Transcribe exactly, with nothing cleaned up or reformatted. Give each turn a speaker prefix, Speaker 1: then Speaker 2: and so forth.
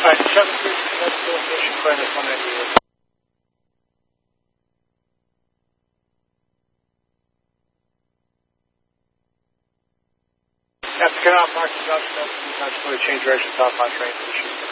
Speaker 1: Alright, seven three, that's the location for this one ninety-eight. After canal parking, that's going to change direction southbound train station.